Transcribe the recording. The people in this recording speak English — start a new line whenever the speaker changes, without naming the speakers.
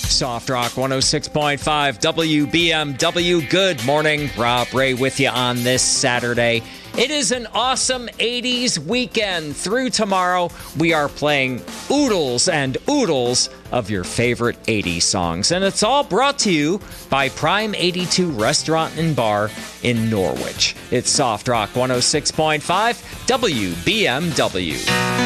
Soft Rock 106.5 WBMW. Good morning. Rob Ray with you on this Saturday. It is an awesome 80s weekend. Through tomorrow, we are playing oodles and oodles of your favorite 80s songs. And it's all brought to you by Prime 82 Restaurant and Bar in Norwich. It's Soft Rock 106.5 WBMW.